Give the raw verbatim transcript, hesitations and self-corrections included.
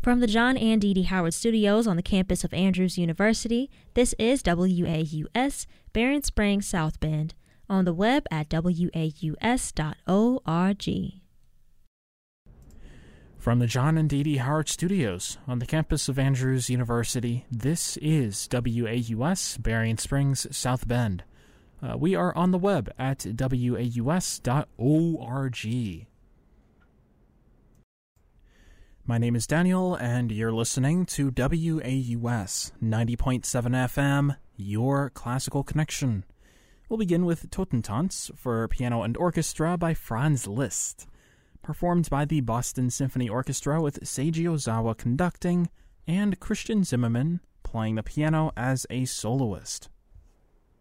From the John and Dee Dee Howard Studios on the campus of Andrews University, this is W A U S, Berrien Springs, South Bend, on the web at W A U S dot org. From the John and Dee Dee Howard Studios on the campus of Andrews University, this is W A U S, Berrien Springs, South Bend. Uh, we are on the web at W A U S dot org. My name is Daniel, and you're listening to W A U S ninety point seven F M, your classical connection. We'll begin with Totentanz for piano and orchestra by Franz Liszt, performed by the Boston Symphony Orchestra with Seiji Ozawa conducting and Christian Zimmermann playing the piano as a soloist.